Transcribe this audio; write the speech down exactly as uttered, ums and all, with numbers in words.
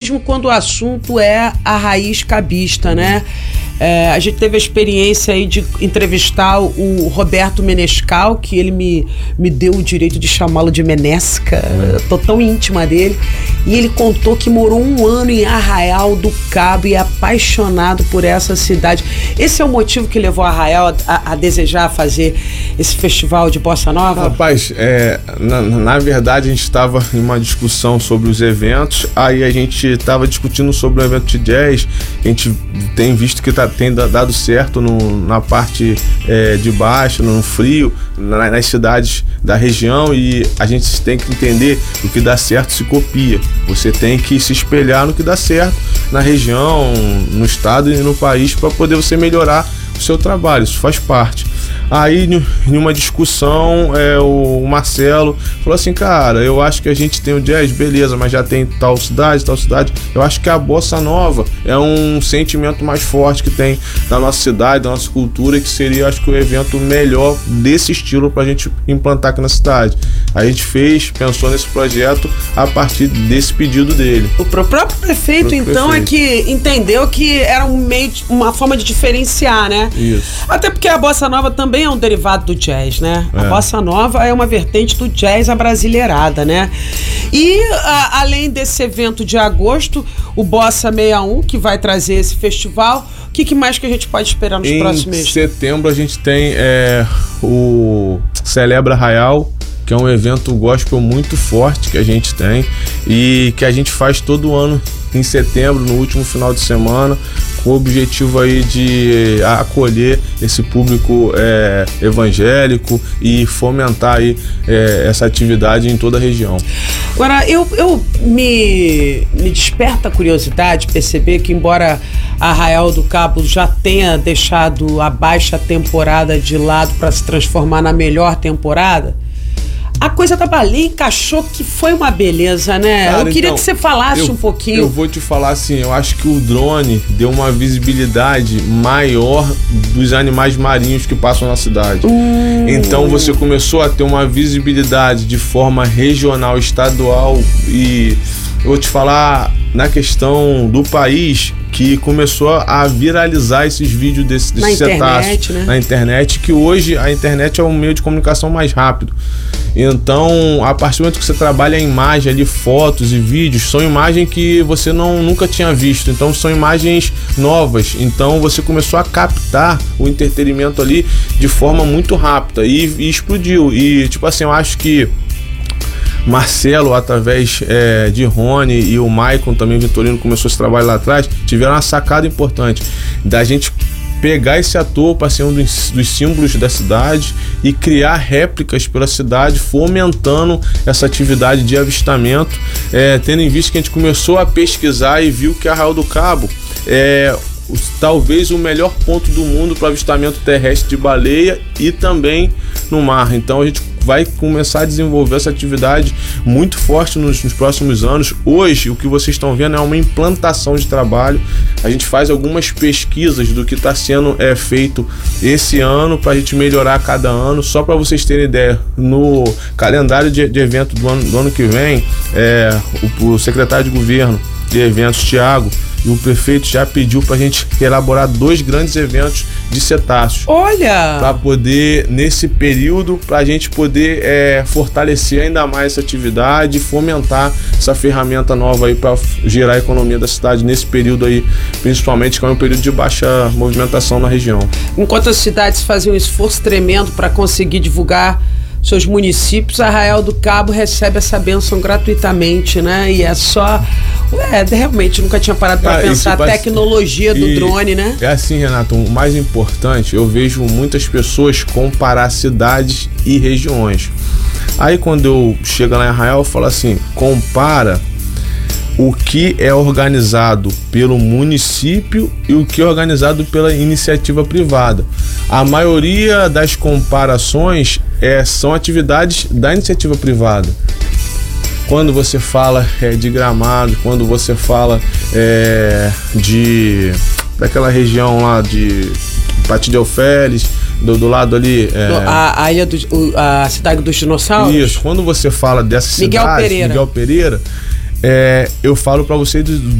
mesmo quando o assunto é a raiz cabista, né? É, a gente teve a experiência aí de entrevistar o Roberto Menescal, que ele me, me deu o direito de chamá-lo de Menesca, eu tô tão íntima dele, e ele contou que morou um ano em Arraial do Cabo e é apaixonado por essa cidade. Esse é o motivo que levou Arraial a, a desejar fazer esse festival de Bossa Nova? Rapaz, é, na, na verdade a gente estava em uma discussão sobre os eventos, aí a gente estava discutindo sobre o evento de jazz, a gente tem visto que tá tem dado certo no, na parte é, de baixo, no frio, na, nas cidades da região, e a gente tem que entender o que dá certo se copia. Você tem que se espelhar no que dá certo na região, no estado e no país para poder você melhorar o seu trabalho, isso faz parte. Aí, em uma discussão, é, o Marcelo falou assim, cara, eu acho que a gente tem o jazz, beleza, mas já tem tal cidade, tal cidade. Eu acho que a Bossa Nova é um sentimento mais forte que tem da nossa cidade, da nossa cultura, e que seria, acho que, o evento melhor desse estilo pra gente implantar aqui na cidade. A gente fez, pensou nesse projeto a partir desse pedido dele. O próprio prefeito, o então, prefeito. é que entendeu que era um meio, de, uma forma de diferenciar, né? Isso. Até porque a Bossa Nova também é um derivado do jazz, né? É. A Bossa Nova é uma vertente do jazz abrasileirada, né? E a, além desse evento de agosto, o Bossa sessenta e um, que vai trazer esse festival, o que, que mais que a gente pode esperar nos em próximos meses? Em setembro a gente tem é, o Celebra Arraial, que é um evento gospel muito forte que a gente tem e que a gente faz todo ano em setembro, no último final de semana, com o objetivo aí de acolher esse público é, evangélico e fomentar aí é, essa atividade em toda a região. Agora, eu, eu me, me desperta a curiosidade perceber que, embora Arraial do Cabo já tenha deixado a baixa temporada de lado para se transformar na melhor temporada, a coisa da baleia encaixou, que foi uma beleza, né? Cara, eu queria então, que você falasse eu, um pouquinho. Eu vou te falar assim, eu acho que o drone deu uma visibilidade maior dos animais marinhos que passam na cidade. Hum. Então você começou a ter uma visibilidade de forma regional, estadual, e eu vou te falar na questão do país, que começou a viralizar esses vídeos desses, desses cetáceos né? na internet, que hoje a internet é um meio de comunicação mais rápido. Então, a partir do momento que você trabalha a imagem ali, fotos e vídeos, são imagens que você não, nunca tinha visto, então são imagens novas, então você começou a captar o entretenimento ali de forma muito rápida e, e explodiu. E tipo assim, eu acho que Marcelo, através é, de Rony, e o Maicon também, o Vitorino, começou esse trabalho lá atrás, tiveram uma sacada importante da gente pegar esse ator para ser um dos, dos símbolos da cidade e criar réplicas pela cidade, fomentando essa atividade de avistamento, é, tendo em vista que a gente começou a pesquisar e viu que Arraial do Cabo é talvez o melhor ponto do mundo para avistamento terrestre de baleia e também no mar. Então a gente vai começar a desenvolver essa atividade muito forte nos, nos próximos anos. Hoje o que vocês estão vendo é uma implantação de trabalho. A gente faz algumas pesquisas do que está sendo é, feito esse ano para a gente melhorar a cada ano. Só para vocês terem ideia, no calendário de, de evento do ano, do ano que vem, é, o, o secretário de governo de eventos, Thiago, e o prefeito já pediu pra gente elaborar dois grandes eventos de cetáceos. Olha! Pra poder, nesse período, pra gente poder é, fortalecer ainda mais essa atividade e fomentar essa ferramenta nova aí pra gerar a economia da cidade nesse período aí, principalmente que é um período de baixa movimentação na região. Enquanto as cidades fazem um esforço tremendo para conseguir divulgar seus municípios, Arraial do Cabo recebe essa bênção gratuitamente, né? E é só... É, realmente, nunca tinha parado para ah, pensar a parece... tecnologia do e drone, né? É assim, Renato, o mais importante, eu vejo muitas pessoas comparar cidades e regiões. Aí quando eu chego lá em Arraial, eu falo assim, compara o que é organizado pelo município e o que é organizado pela iniciativa privada. A maioria das comparações é, são atividades da iniciativa privada. Quando você fala é, de Gramado, quando você fala é, de daquela região lá de Pati de Alferes, do, do lado ali... É, a, a ilha do, a cidade dos dinossauros? Isso, quando você fala dessa Miguel cidade, Pereira. Miguel Pereira, é, eu falo para você do,